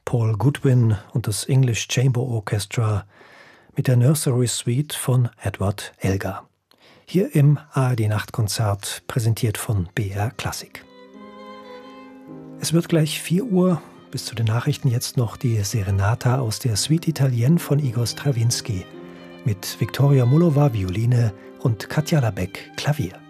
Paul Goodwin und das English Chamber Orchestra mit der Nursery Suite von Edward Elgar. Hier im ARD-Nachtkonzert, präsentiert von BR Klassik. Es wird gleich 4 Uhr. Bis zu den Nachrichten jetzt noch die Serenata aus der Suite Italienne von Igor Strawinsky mit Viktoria Mullova Violine und Katja Labeck Klavier.